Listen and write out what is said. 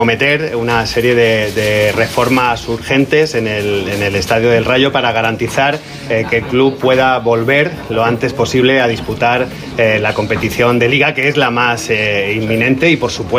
cometer una serie de reformas urgentes en el Estadio del Rayo para garantizar que el club pueda volver lo antes posible a disputar la competición de Liga, que es la más inminente, y por supuesto